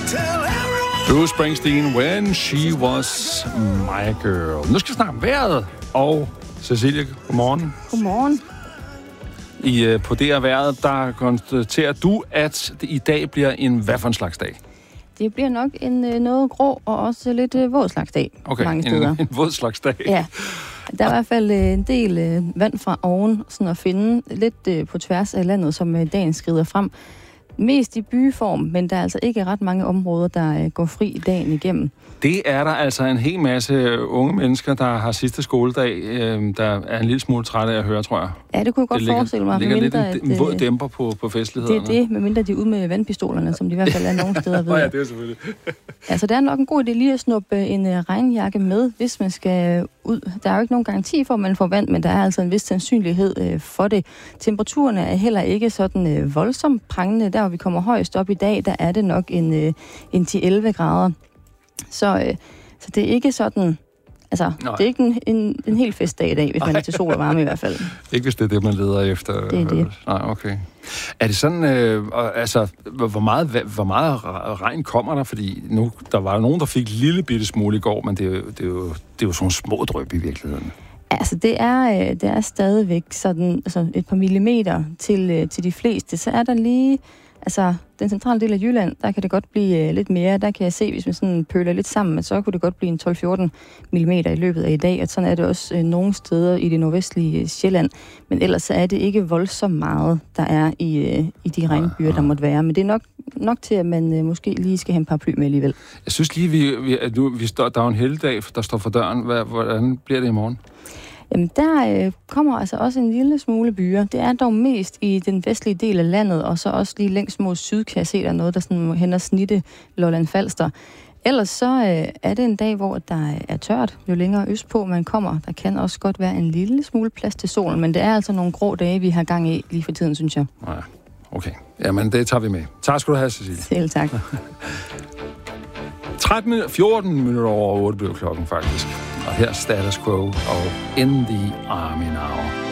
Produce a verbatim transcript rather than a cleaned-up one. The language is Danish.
Bruce Springsteen, When She Was My Girl. Nu skal vi snakke om vejret. Og Cecilie, godmorgen. Godmorgen. I, uh, på det her vejret, der konstaterer du, at det i dag bliver en hvad for en slags dag? Det bliver nok en øh, noget grå og også lidt øh, våd slags dag okay, mange steder. En, en våd slags dag. Ja, der er i hvert fald øh, en del øh, vand fra oven sådan at finde lidt øh, på tværs af landet, som øh, dagen skrider frem. Mest i byform, men der er altså ikke ret mange områder, der øh, går fri dagen igennem. Det er der altså en hel masse unge mennesker, der har sidste skoledag, øh, der er en lille smule trætte af at høre, tror jeg. Ja, det kunne jeg godt det ligger, forestille mig. Det ligger mindre, lidt en, en våd dæmper på, på festlighederne. Det er det, medmindre de er ude med vandpistolerne, som de i hvert fald er nogle steder ved. Ja, det er selvfølgelig. Altså, det er nok en god idé lige at snuppe en uh, regnjakke med, hvis man skal ud. Der er jo ikke nogen garanti for, at man får vand, men der er altså en vis sandsynlighed uh, for det. Temperaturerne er heller ikke sådan uh, voldsomt prangende. Der, hvor vi kommer højst op i dag, der er det nok en, uh, en ti til elleve grader. Så, uh, så det er ikke sådan... Altså, Nej. det er ikke en, en, en helt festdag i dag, hvis man er til sol og varme i hvert fald. Ikke hvis det er det, man leder efter. Det er det. Nej, okay. Er det sådan, øh, altså, hvor meget, hvor meget regn kommer der? Fordi nu, der var nogen, der fik lille bitte smule i går, men det er jo, det er jo, det er jo sådan små dryp i virkeligheden. Altså, det er, det er stadigvæk sådan, altså et par millimeter til, til de fleste. Så er der lige... Altså, den centrale del af Jylland, der kan det godt blive uh, lidt mere. Der kan jeg se, hvis man sådan pøler lidt sammen, så kunne det godt blive en tolv til fjorten millimeter i løbet af i dag. Og sådan er det også uh, nogle steder i det nordvestlige uh, Sjælland. Men ellers så er det ikke voldsomt meget, der er i, uh, i de regnbyer, der måtte være. Men det er nok, nok til, at man uh, måske lige skal have en paraply med alligevel. Jeg synes lige, vi, vi, at nu, vi står, der er en helligdag, der står for døren. Hvordan bliver det i morgen? Jamen, der øh, kommer altså også en lille smule byer. Det er dog mest i den vestlige del af landet, og så også lige længst mod syd, kan jeg se, der er noget, der sådan hen og snitte Lolland Falster. Ellers så øh, er det en dag, hvor der er tørt. Jo længere østpå man kommer, der kan også godt være en lille smule plads til solen, men det er altså nogle grå dage, vi har gang i lige for tiden, synes jeg. Ja, okay. Jamen, det tager vi med. Tak skal du have, Cecilie. Selv tak. tretten, fjorten minutter over otte blev klokken faktisk. Og her Status Quo og In the Army Now.